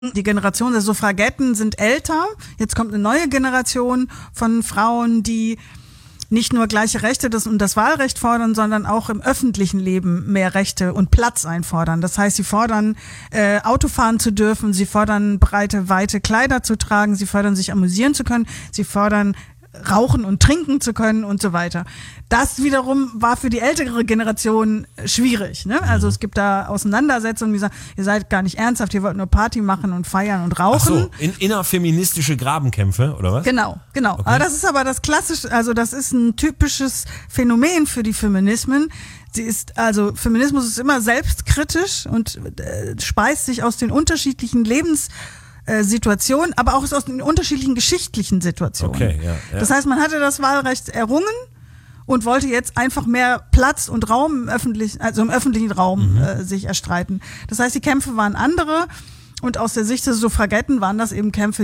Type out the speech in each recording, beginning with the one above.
Die Generation der Suffragetten sind älter. Jetzt kommt eine neue Generation von Frauen, die nicht nur gleiche Rechte und das Wahlrecht fordern, sondern auch im öffentlichen Leben mehr Rechte und Platz einfordern. Das heißt, sie fordern, Auto fahren zu dürfen, sie fordern breite, weite Kleider zu tragen, sie fordern, sich amüsieren zu können, sie fordern, rauchen und trinken zu können und so weiter. Das wiederum war für die ältere Generation schwierig. Ne? Also es gibt da Auseinandersetzungen, die sagen, ihr seid gar nicht ernsthaft, ihr wollt nur Party machen und feiern und rauchen. Ach so, innerfeministische Grabenkämpfe, oder was? Genau. Okay. Aber das ist aber das klassische, also das ist ein typisches Phänomen für die Feminismen. Feminismus ist immer selbstkritisch und speist sich aus den unterschiedlichen Lebenssituationen, aber auch aus den unterschiedlichen geschichtlichen Situationen. Okay, ja. Das heißt, man hatte das Wahlrecht errungen und wollte jetzt einfach mehr Platz und Raum im öffentlichen Raum sich erstreiten. Das heißt, die Kämpfe waren andere und aus der Sicht des Suffragetten waren das eben Kämpfe,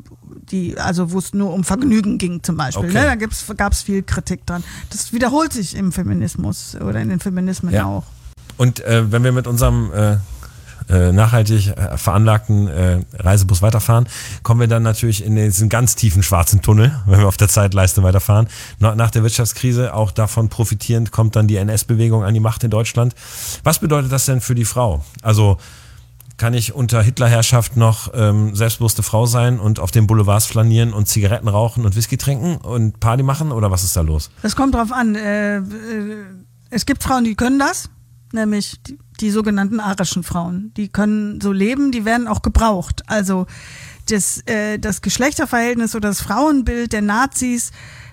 wo es nur um Vergnügen ging zum Beispiel. Okay. Ne? Da gab's viel Kritik dran. Das wiederholt sich im Feminismus oder in den Feminismen auch. Und wenn wir mit unserem nachhaltig veranlagten Reisebus weiterfahren, kommen wir dann natürlich in diesen ganz tiefen schwarzen Tunnel, wenn wir auf der Zeitleiste weiterfahren. Nach der Wirtschaftskrise, auch davon profitierend, kommt dann die NS-Bewegung an die Macht in Deutschland. Was bedeutet das denn für die Frau? Also kann ich unter Hitlerherrschaft noch selbstbewusste Frau sein und auf den Boulevards flanieren und Zigaretten rauchen und Whisky trinken und Party machen oder was ist da los? Das kommt drauf an. Es gibt Frauen, die können das, nämlich die sogenannten arischen Frauen. Die können so leben, die werden auch gebraucht. Also das Geschlechterverhältnis oder das Frauenbild der Nazis,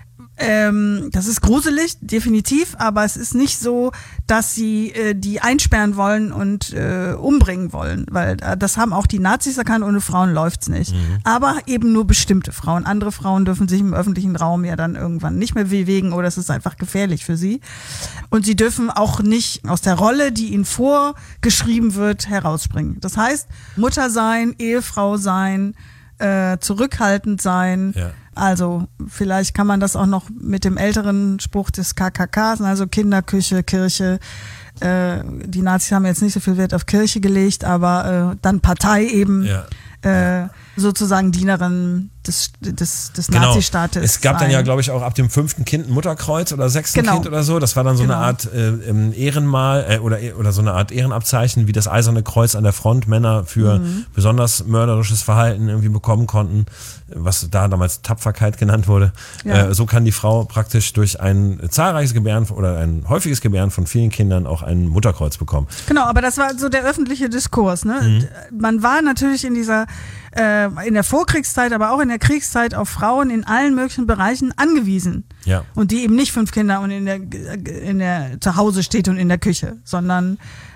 das ist gruselig, definitiv, aber es ist nicht so, dass sie die einsperren wollen und umbringen wollen, weil das haben auch die Nazis erkannt, ohne Frauen läuft's nicht. Aber eben nur bestimmte Frauen. Andere Frauen dürfen sich im öffentlichen Raum ja dann irgendwann nicht mehr bewegen oder es ist einfach gefährlich für sie. Und sie dürfen auch nicht aus der Rolle, die ihnen vorgeschrieben wird, herausspringen. Das heißt, Mutter sein, Ehefrau sein, zurückhaltend sein. Ja. Also vielleicht kann man das auch noch mit dem älteren Spruch des KKK, also Kinderküche, Kirche. Die Nazis haben jetzt nicht so viel Wert auf Kirche gelegt, aber dann Partei eben. Ja. Sozusagen Dienerin des Nazistaates. Es gab dann ja, glaube ich, auch ab dem 5. Kind ein Mutterkreuz oder 6. Kind oder so. Das war dann so eine Art Ehrenmal oder so eine Art Ehrenabzeichen, wie das Eiserne Kreuz an der Front Männer für besonders mörderisches Verhalten irgendwie bekommen konnten, was da damals Tapferkeit genannt wurde. Ja. So kann die Frau praktisch durch ein zahlreiches Gebären oder ein häufiges Gebären von vielen Kindern auch ein Mutterkreuz bekommen. Genau, aber das war so der öffentliche Diskurs. Ne? Man war natürlich in der Vorkriegszeit, aber auch in der Kriegszeit auf Frauen in allen möglichen Bereichen angewiesen. Ja. Und die eben nicht 5 Kinder und in der zu Hause steht und in der Küche, sondern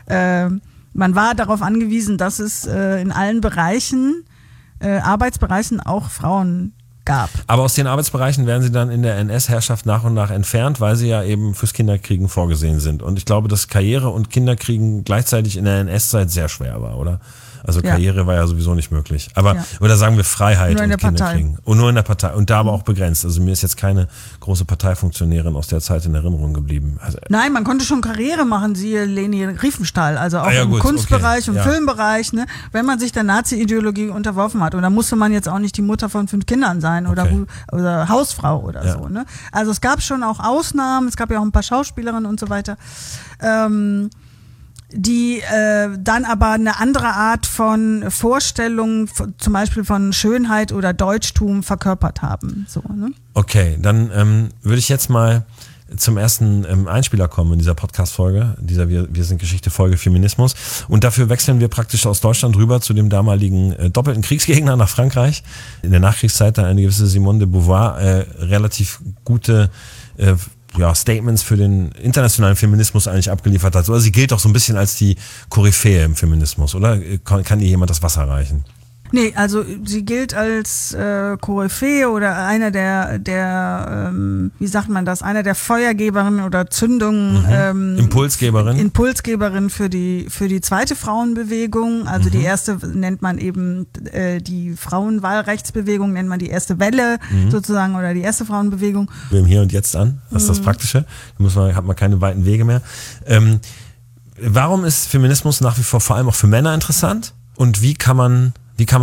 man war darauf angewiesen, dass es in allen Bereichen, Arbeitsbereichen auch Frauen gab. Aber aus den Arbeitsbereichen werden sie dann in der NS-Herrschaft nach und nach entfernt, weil sie ja eben fürs Kinderkriegen vorgesehen sind. Und ich glaube, dass Karriere und Kinderkriegen gleichzeitig in der NS-Zeit sehr schwer war, oder? Also Karriere war ja sowieso nicht möglich. Aber, oder sagen wir Freiheit und Kinderkriegen. Und nur in der Partei. Und da aber auch begrenzt. Also mir ist jetzt keine große Parteifunktionärin aus der Zeit in Erinnerung geblieben. Also, nein, man konnte schon Karriere machen, siehe Leni Riefenstahl. Also auch im Kunstbereich und Filmbereich, ne, wenn man sich der Nazi-Ideologie unterworfen hat. Und da musste man jetzt auch nicht die Mutter von 5 Kindern sein oder Hausfrau oder so. Ne? Also es gab schon auch Ausnahmen. Es gab ja auch ein paar Schauspielerinnen und so weiter. Die dann aber eine andere Art von Vorstellung, zum Beispiel von Schönheit oder Deutschtum verkörpert haben. So, ne? Okay, dann würde ich jetzt mal zum ersten Einspieler kommen in dieser Podcast-Folge, dieser Wir sind Geschichte-Folge Feminismus. Und dafür wechseln wir praktisch aus Deutschland rüber zu dem damaligen doppelten Kriegsgegner nach Frankreich. In der Nachkriegszeit da eine gewisse Simone de Beauvoir relativ gute Statements für den internationalen Feminismus eigentlich abgeliefert hat. Oder sie gilt doch so ein bisschen als die Koryphäe im Feminismus, oder? Kann ihr jemand das Wasser reichen? Nee, also sie gilt als Koryphäe oder einer der wie sagt man das, einer der Feuergeberinnen oder Zündungen. Impulsgeberin für die zweite Frauenbewegung. Also die erste nennt man eben die Frauenwahlrechtsbewegung, nennt man die erste Welle sozusagen oder die erste Frauenbewegung. Im Hier und Jetzt an, das ist das Praktische. Da hat man keine weiten Wege mehr. Warum ist Feminismus nach wie vor allem auch für Männer interessant? Und wie kann man Wie kann